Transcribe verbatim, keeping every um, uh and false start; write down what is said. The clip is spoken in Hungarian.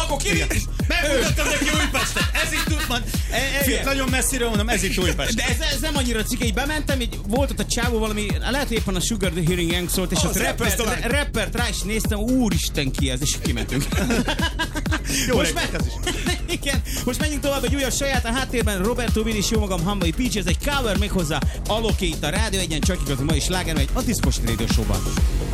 akkor ki? Megmutattam neki Újpestet. Ez itt Újpest. Fiat, nagyon messziről mondom, ez itt Újpest. De ez, ez nem annyira cikk, így bementem, így volt ott a csávó valami, lehet, hogy éppen a Sugar the Hearing Young szólt, és Az ott rappert, rappert, rappert rá is néztem, úristen ki ez, és kimentünk. Jó most reggelt, me- ez is. Igen, most menjünk tovább egy újabb saját, a háttérben Roberto Willis, jó magam, Humble Peach, ez egy cover méghozzá Allocate a Rádió egyen, csak igazi ma is sláger megy a Diszkos Radio Show-ban.